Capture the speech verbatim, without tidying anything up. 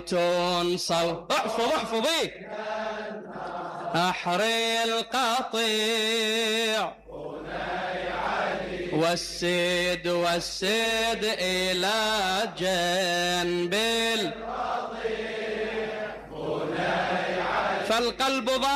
تنصل احفظ احفظي أحري القطيع والسيد والسيد إلى جنب الرضيع فالقلب